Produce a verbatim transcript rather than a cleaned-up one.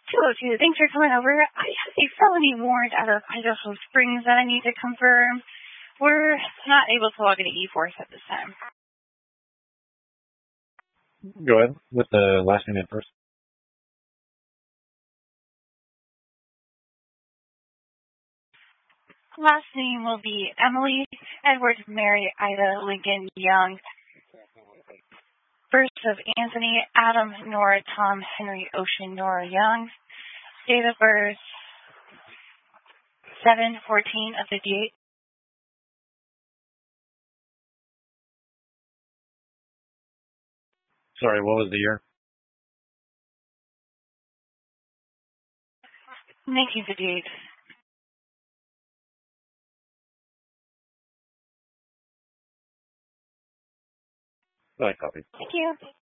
two oh two, thanks for coming over. I have a felony warrant out of Idaho Springs that I need to confirm. We're not able to log into E-Force at this time. Go ahead with the last name in first. Last name will be Emily Edward Mary Ida Lincoln Young. Birth of Anthony Adam Nora Tom Henry Ocean Nora Young. Date of birth seven fourteen of fifty-eight. Sorry, what was the year? nineteen fifty-eight. I copy. Thank you.